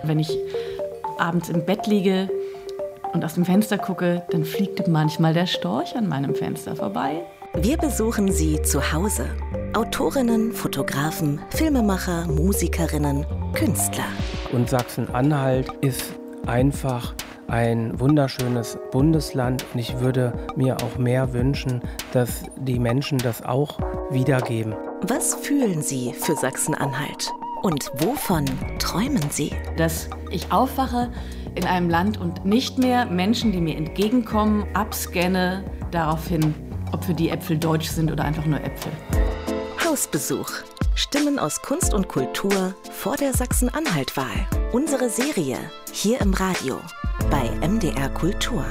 Wenn ich abends im Bett liege und aus dem Fenster gucke, dann fliegt manchmal der Storch an meinem Fenster vorbei. Wir besuchen Sie zu Hause. Autorinnen, Fotografen, Filmemacher, Musikerinnen, Künstler. Und Sachsen-Anhalt ist einfach ein wunderschönes Bundesland. Und ich würde mir auch mehr wünschen, dass die Menschen das auch wiedergeben. Was fühlen Sie für Sachsen-Anhalt? Und wovon träumen Sie? Dass ich aufwache in einem Land und nicht mehr Menschen, die mir entgegenkommen, abscanne daraufhin, ob für die Äpfel deutsch sind oder einfach nur Äpfel. Hausbesuch. Stimmen aus Kunst und Kultur vor der Sachsen-Anhalt-Wahl. Unsere Serie hier im Radio bei MDR Kultur.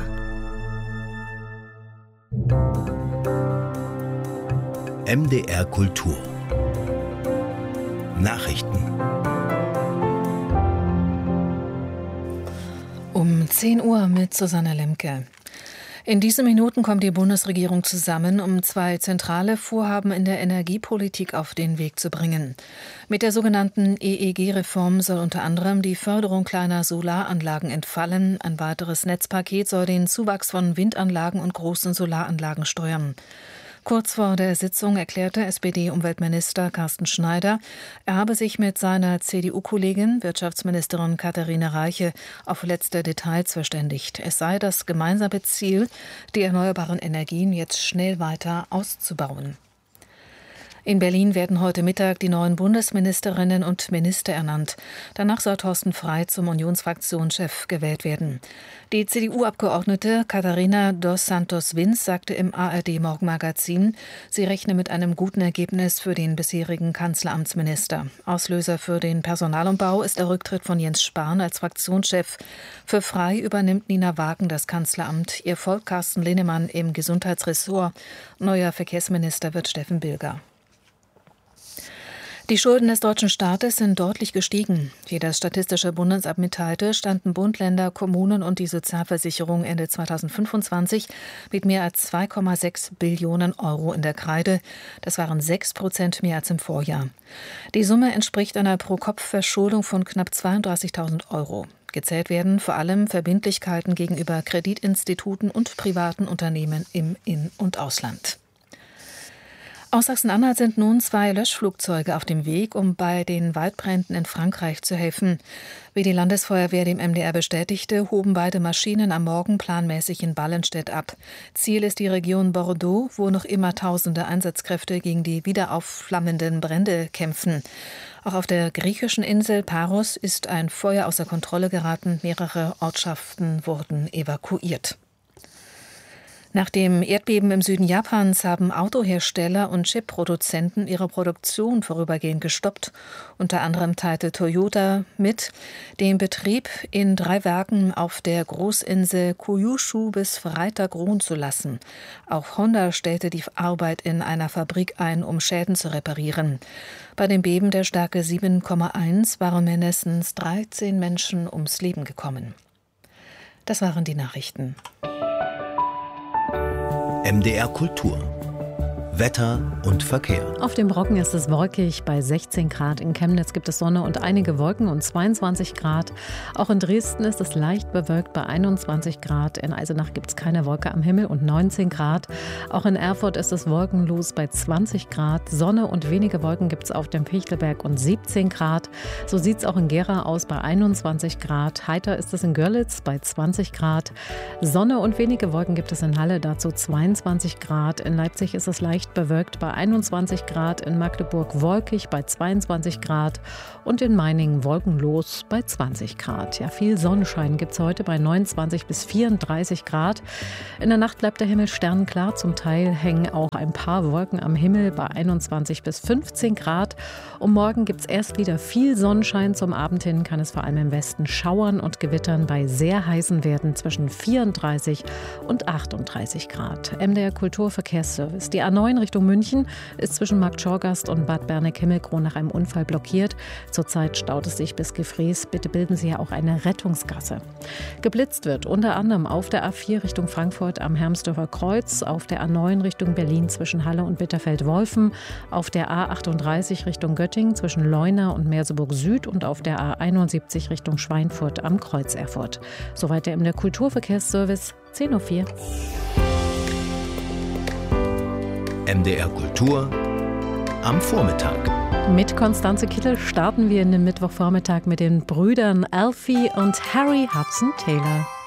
MDR Kultur. Nachrichten. Um 10 Uhr mit Susanne Lemke. In diesen Minuten kommt die Bundesregierung zusammen, um 2 zentrale Vorhaben in der Energiepolitik auf den Weg zu bringen. Mit der sogenannten EEG-Reform soll unter anderem die Förderung kleiner Solaranlagen entfallen. Ein weiteres Netzpaket soll den Zuwachs von Windanlagen und großen Solaranlagen steuern. Kurz vor der Sitzung erklärte SPD-Umweltminister Carsten Schneider, er habe sich mit seiner CDU-Kollegin, Wirtschaftsministerin Katharina Reiche, auf letzte Details verständigt. Es sei das gemeinsame Ziel, die erneuerbaren Energien jetzt schnell weiter auszubauen. In Berlin werden heute Mittag die neuen Bundesministerinnen und Minister ernannt. Danach soll Thorsten Frey zum Unionsfraktionschef gewählt werden. Die CDU-Abgeordnete Katharina dos Santos-Vins sagte im ARD-Morgenmagazin, sie rechne mit einem guten Ergebnis für den bisherigen Kanzleramtsminister. Auslöser für den Personalumbau ist der Rücktritt von Jens Spahn als Fraktionschef. Für Frey übernimmt Nina Wagen das Kanzleramt. Ihr folgt Carsten Linnemann im Gesundheitsressort. Neuer Verkehrsminister wird Steffen Bilger. Die Schulden des deutschen Staates sind deutlich gestiegen. Wie das Statistische Bundesamt mitteilte, standen Bund, Länder, Kommunen und die Sozialversicherung Ende 2025 mit mehr als 2,6 Billionen Euro in der Kreide. Das waren 6% mehr als im Vorjahr. Die Summe entspricht einer Pro-Kopf-Verschuldung von knapp 32.000 Euro. Gezählt werden vor allem Verbindlichkeiten gegenüber Kreditinstituten und privaten Unternehmen im In- und Ausland. Aus Sachsen-Anhalt sind nun 2 Löschflugzeuge auf dem Weg, um bei den Waldbränden in Frankreich zu helfen. Wie die Landesfeuerwehr dem MDR bestätigte, hoben beide Maschinen am Morgen planmäßig in Ballenstedt ab. Ziel ist die Region Bordeaux, wo noch immer tausende Einsatzkräfte gegen die wieder aufflammenden Brände kämpfen. Auch auf der griechischen Insel Paros ist ein Feuer außer Kontrolle geraten. Mehrere Ortschaften wurden evakuiert. Nach dem Erdbeben im Süden Japans haben Autohersteller und Chipproduzenten ihre Produktion vorübergehend gestoppt. Unter anderem teilte Toyota mit, den Betrieb in 3 Werken auf der Großinsel Kyushu bis Freitag ruhen zu lassen. Auch Honda stellte die Arbeit in einer Fabrik ein, um Schäden zu reparieren. Bei dem Beben der Stärke 7,1 waren mindestens 13 Menschen ums Leben gekommen. Das waren die Nachrichten. MDR Kultur. Wetter und Verkehr. Auf dem Brocken ist es wolkig, bei 16 Grad. In Chemnitz gibt es Sonne und einige Wolken und 22 Grad. Auch in Dresden ist es leicht bewölkt bei 21 Grad. In Eisenach gibt es keine Wolke am Himmel und 19 Grad. Auch in Erfurt ist es wolkenlos bei 20 Grad. Sonne und wenige Wolken gibt es auf dem Fichtelberg und 17 Grad. So sieht es auch in Gera aus bei 21 Grad. Heiter ist es in Görlitz bei 20 Grad. Sonne und wenige Wolken gibt es in Halle, dazu 22 Grad. In Leipzig ist es leicht bewölkt bei 21 Grad, in Magdeburg wolkig bei 22 Grad und in Meiningen wolkenlos bei 20 Grad. Ja, viel Sonnenschein gibt es heute bei 29 bis 34 Grad. In der Nacht bleibt der Himmel sternklar, zum Teil hängen auch ein paar Wolken am Himmel bei 21 bis 15 Grad. Und morgen gibt es erst wieder viel Sonnenschein. Zum Abend hin kann es vor allem im Westen schauern und gewittern bei sehr heißen Werten zwischen 34 und 38 Grad. MDR Kulturverkehrsservice. Die A9 A9 Richtung München ist zwischen Marktschorgast und Bad Berneck-Himmelkron nach einem Unfall blockiert. Zurzeit staut es sich bis Gefrees. Bitte bilden Sie ja auch eine Rettungsgasse. Geblitzt wird unter anderem auf der A4 Richtung Frankfurt am Hermsdorfer Kreuz, auf der A9 Richtung Berlin zwischen Halle und Bitterfeld-Wolfen, auf der A38 Richtung Göttingen zwischen Leuna und Merseburg Süd und auf der A71 Richtung Schweinfurt am Kreuz Erfurt. Soweit der MDR Kulturverkehrsservice, 10:04 Uhr. MDR Kultur am Vormittag. Mit Konstanze Kittel starten wir in den Mittwochvormittag mit den Brüdern Alfie und Harry Hudson Taylor.